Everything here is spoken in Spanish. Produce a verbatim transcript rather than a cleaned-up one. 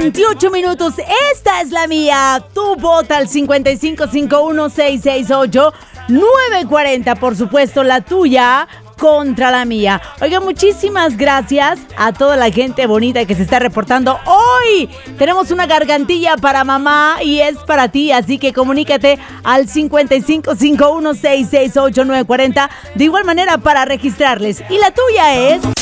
veintiocho minutos. Esta es la mía. Tú vota al cincuenta y cinco cincuenta y uno, seiscientos sesenta y ocho, novecientos cuarenta. Por supuesto, la tuya contra la mía. Oiga, muchísimas gracias a toda la gente bonita que se está reportando. Hoy tenemos una gargantilla para mamá y es para ti, así que comunícate al cincuenta y cinco cincuenta y uno, seiscientos sesenta y ocho, novecientos cuarenta. De igual manera para registrarles. Y la tuya es...